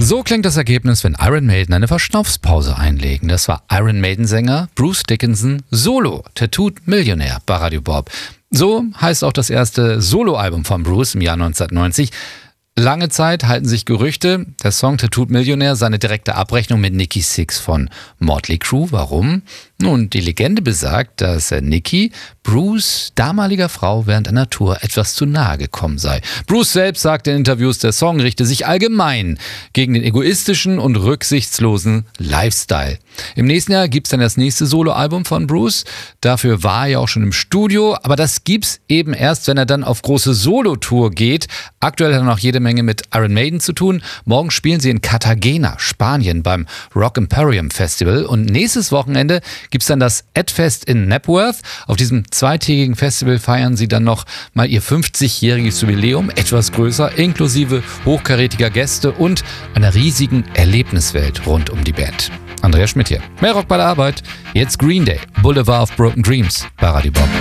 So klingt das Ergebnis, wenn Iron Maiden eine Verschnaufspause einlegen. Das war Iron Maiden-Sänger Bruce Dickinson solo, Tattooed Millionaire bei Radio Bob. So heißt auch das erste Soloalbum von Bruce im Jahr 1990. Lange Zeit halten sich Gerüchte, der Song Tattooed Millionaire sei eine direkte Abrechnung mit Nikki Sixx von Motley Crue. Warum? Nun, die Legende besagt, dass Nikki Bruce' damaliger Frau während einer Tour etwas zu nahe gekommen sei. Bruce selbst sagte in Interviews, der Song richte sich allgemein gegen den egoistischen und rücksichtslosen Lifestyle. Im nächsten Jahr gibt's dann das nächste Soloalbum von Bruce. Dafür war er ja auch schon im Studio, aber das gibt's eben erst, wenn er dann auf große Solo-Tour geht. Aktuell hat er noch jede Menge mit Iron Maiden zu tun. Morgen spielen sie in Cartagena, Spanien, beim Rock Imperium Festival. Und nächstes Wochenende gibt's dann das Edfest in Knebworth. Auf diesem zweitägigen Festival feiern sie dann noch mal ihr 50-jähriges Jubiläum, etwas größer, inklusive hochkarätiger Gäste und einer riesigen Erlebniswelt rund um die Band. Andreas Schmidt hier. Mehr Rock bei der Arbeit. Jetzt Green Day, Boulevard of Broken Dreams bei Radio Bob.